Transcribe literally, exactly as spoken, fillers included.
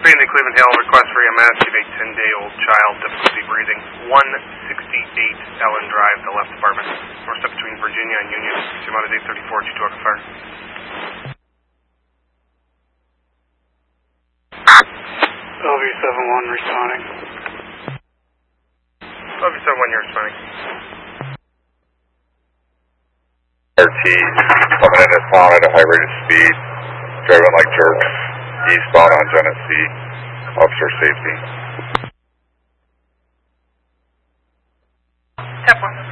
Green to Cleveland Hill, request for E M S, give a ten-day-old child difficulty breathing. one sixty-eight Ellen Drive, the left apartment. North step between Virginia and Union. Came out at eight thirty-four, G two Echo Fire. L V seven one responding. L V seven one, you're responding. R T coming in at town at a high rate of speed, driving like jerks, eastbound on Genesee, officer safety. Step one.